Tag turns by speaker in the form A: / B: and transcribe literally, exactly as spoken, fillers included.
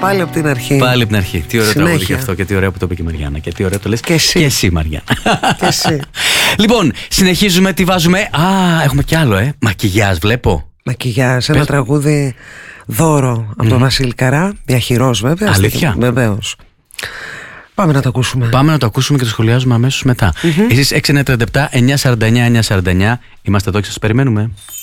A: Πάλι από την αρχή.
B: Πάλι από την αρχή. Τι ωραίο
A: Συνέχεια.
B: τραγούδι και αυτό και τι ωραίο που το είπε και η Μαριάννα. Και τι ωραίο το λες
A: Και εσύ.
B: Και εσύ, Μαριάννα.
A: Και εσύ.
B: Λοιπόν, συνεχίζουμε, τι βάζουμε. Α, έχουμε κι άλλο, ε. Μακιγιάζ, βλέπω.
A: Μακιγιάζ, ένα
B: Πες.
A: τραγούδι δώρο από τον Βασίλη Καρά. Διαχειρός βέβαια.
B: Αλήθεια?
A: Βεβαίως. Πάμε να το ακούσουμε.
B: Πάμε να το ακούσουμε και το σχολιάζουμε αμέσως μετά. Εσείς έξι εννιά τρία επτά εννιά σαράντα εννιά εννιά σαράντα εννιά. Είμαστε εδώ και σας περιμένουμε.